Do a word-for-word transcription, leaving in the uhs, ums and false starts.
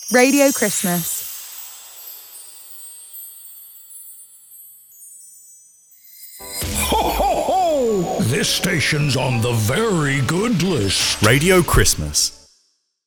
Radio Christmas. Ho, ho, ho! This station's on the very good list. Radio Christmas.